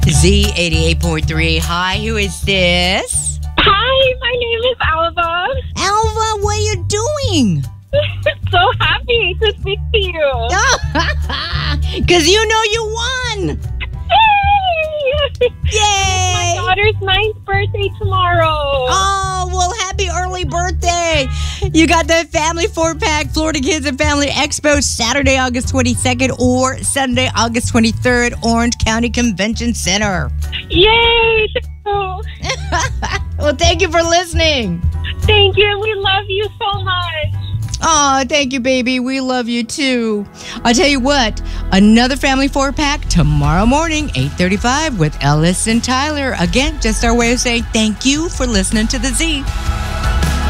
Z88.3. Hi, who is this? Hi, my name is Alva. Alva, what are you doing? So happy to speak to you. Because you know you won. Yay! Yay! My daughter's 9th birthday tomorrow. Oh, well, happy early birthday. You got the Family 4-Pack Florida Kids and Family Expo Saturday, August 22nd or Sunday, August 23rd, Orange County Convention Center. Yay! Well, thank you for listening. Thank you. We love you so much. Oh, thank you, baby. We love you, too. I'll tell you what, another Family 4-Pack tomorrow morning, 8:35 with Ellis and Tyler. Again, just our way of saying thank you for listening to The Z.